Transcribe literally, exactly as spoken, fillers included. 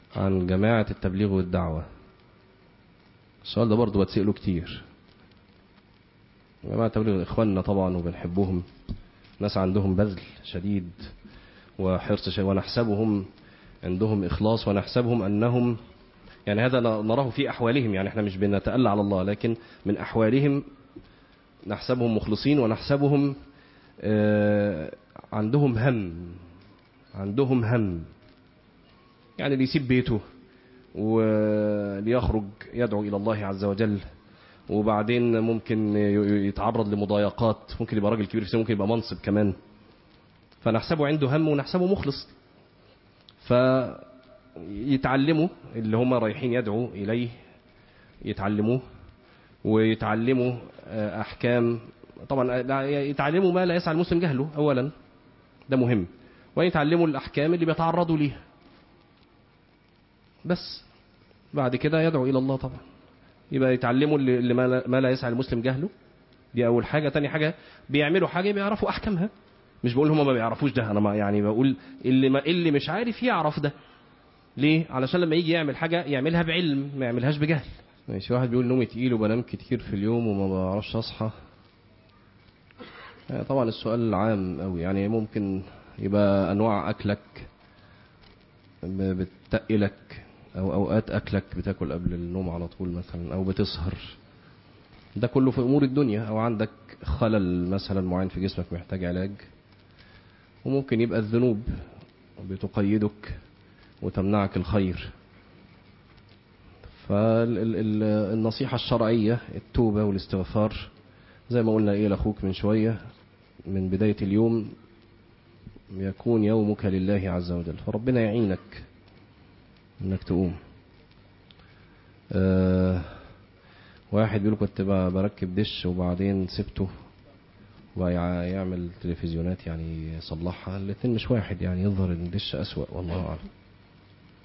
عن جماعة التبليغ والدعوة. السؤال ده برضو بتسأله كتير. جماعة التبليغ إخواننا طبعا وبنحبهم، ناس عندهم بذل شديد وحرص شديد، ونحسبهم عندهم إخلاص، ونحسبهم أنهم يعني هذا نراه في أحوالهم، يعني احنا مش بنتألى على الله، لكن من أحوالهم نحسبهم مخلصين، ونحسبهم عندهم هم عندهم هم يعني ليسيب بيته وليخرج يدعو إلى الله عز وجل، وبعدين ممكن يتعرض لمضايقات، ممكن يبقى راجل كبير في السن، ممكن يبقى منصب كمان، فنحسبه عنده هم ونحسبه مخلص. فيتعلموا اللي هم رايحين يدعوا إليه، يتعلموه ويتعلموا أحكام، طبعا يتعلموا ما لا يسعى المسلم جهله أولا، ده مهم، ويتعلموا الأحكام اللي بيتعرضوا ليها، بس بعد كده يدعو إلى الله. طبعا يبقى يتعلموا اللي ما لا يسعى المسلم جهله، دي أول حاجة. تاني حاجة بيعملوا حاجة بيعرفوا أحكامها، مش بقول هم ما بيعرفوش ده، أنا ما يعني بقول اللي, ما اللي مش عارف يعرف ده. ليه؟ علشان لما يجي يعمل حاجة يعملها بعلم، ما يعملهاش بجهل. ماشي. واحد بيقول نومي تقيل وبنام كتير في اليوم وما بعرفش أصحى. طبعا السؤال عام أوي، يعني ممكن يبقى أنواع أكلك بتقلك، أو أوقات أكلك بتاكل قبل النوم على طول مثلا، أو بتسهر، ده كله في أمور الدنيا، أو عندك خلل مثلا معين في جسمك محتاج علاج. وممكن يبقى الذنوب بتقيدك وتمنعك الخير. فالنصيحة الشرعية التوبة والاستغفار، زي ما قلنا إيه لأخوك من شوية، من بداية اليوم يكون يومك لله عز وجل، فربنا يعينك انك تقوم. أه واحد بيقول كنت بركب دش وبعدين سبته ويعمل تلفزيونات يعني يصلحها، الاثنين مش واحد، يعني يظهر ان الدش أسوأ، والله أعلم.